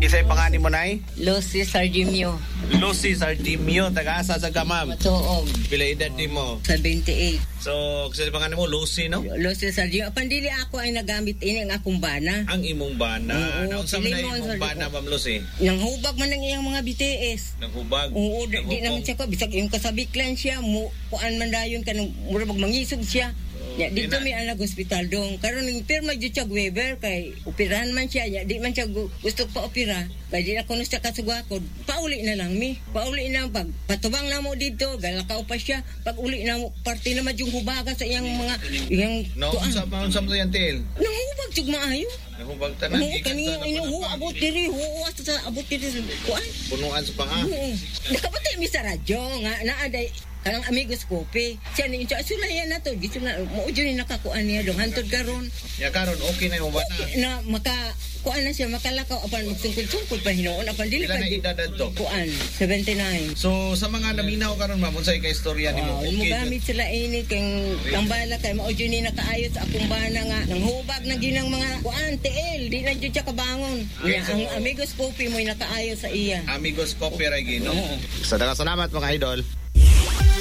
Kisay pangani mo nay? Lucy Sardimio. Lucy Sardimio, taga-asa sa Gamam. Matuog. Pila edad ni mo? 78. So, kisay pangani mo, Lucy, no? Lucy Sardimio. Pandili ako ay nagamit ini ang akong bana. Ang imong bana. Oo, Naunsa man na Limon, imong bana, Ma'am Lucy? Nang hubag man ng iyang mga BTS. Nang hubag? Oo, di naman siya ko. Bisag yung kasabiklan siya, kuan man dayon ka nung murag mangisog siya. Ya, dito may anak hospital dong. Karon ning pirma jud siya Weber kay operahan man siya. Ya, di man siya gusto pa opera. Kay di na kuno siya kasugakod. Pauli na lang mi. Pauli na pag patubang na mo dito, galakaw pa siya. Pag uli na mo parte na yung hubaga sa iyang mga No, unsa man yan til? Nahubag jud maayo. Nahubag tanan Oo, kani abot diri, sa abot diri kuan. Punuan sa panga. Nakapatay mi sa radyo nga naaday kanang amigos kopi. Siya ni siya sulayan na to. Gito na mo jud ni nakakuan niya dong hantod karon. Ya karon okay na yung bana. Na maka kuan na siya makalakaw apan magsungkod-sungkod pa hinuon apan dili Ilan pa na edad adto? kuan 79. So sa mga naminaw karon ma'am unsay ka istorya nimo? Mo gamit sila ini kang tambala kay mao jud ni nakaayo sa akong bana nga nang hubag na ginang mga kuan TL di na jud siya kabangon. Okay, so, ang amigos kopi mo nakaayo sa iya. Amigos Coffee Regino. Sa salamat mga idol.